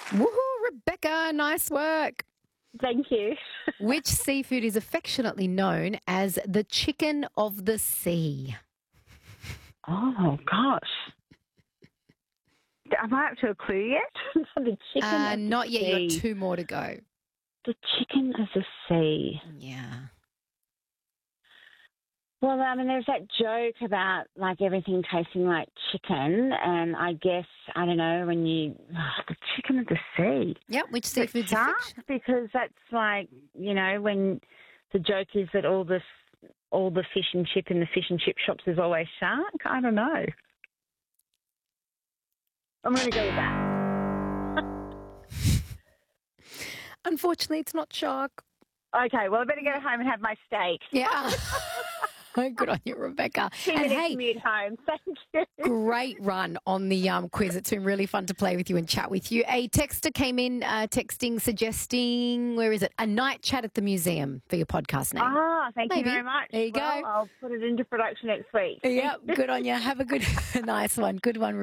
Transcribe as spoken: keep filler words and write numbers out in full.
Woohoo, Rebecca, nice work. Thank you. Which seafood is affectionately known as the chicken of the sea? Oh, gosh. Am I up to a clue yet? the chicken Uh, of the not yet. sea. You've got two more to go. The chicken of the sea. Yeah. Well, I mean, there's that joke about, like, everything tasting like chicken, and I guess, I don't know, when you... Oh, the chicken of the sea. Yep. Which Is it seafood's shark? affection- Because that's like, you know, when the joke is that all the, all the fish and chip in the fish and chip shops is always shark. I don't know. I'm going to go with that. Unfortunately, it's not shark. Okay, well, I better go home and have my steak. Yeah. Good on you, Rebecca. Two And minutes hey, commute home. Thank you. great run on the um, quiz. It's been really fun to play with you and chat with you. A texter came in uh, texting, suggesting, where is it? A night chat at the museum for your podcast name. Ah, thank Maybe. you very much. There you well, go. I'll put it into production next week. Yeah, good on you. Have a good, nice one. Good one.